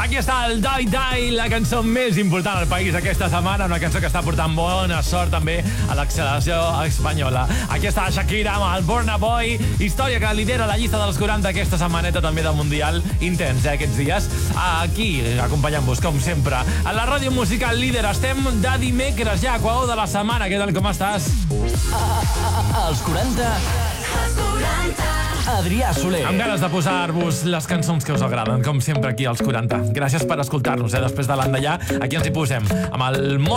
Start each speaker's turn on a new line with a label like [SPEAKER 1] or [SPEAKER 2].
[SPEAKER 1] Aquí està el Die Die, la cançó més important al país aquesta setmana, una cançó que està portant bona sort també a l'acceleració espanyola. Aquí està Shakira amb el Burna Boy, història que lidera la llista dels 40 aquesta setmaneta també del Mundial, intens, aquests dies. Aquí, acompanyant-vos, com sempre, a la ràdio musical líder. Estem de dimecres ja, Equador de la setmana. Què tal, com estàs?
[SPEAKER 2] Els 40... Adrià Soler.
[SPEAKER 1] Amb ganes de posar-vos les cançons que us agraden, com sempre aquí als 40. Gràcies per escoltar-nos, després de l'endellà. Aquí ens hi posem amb el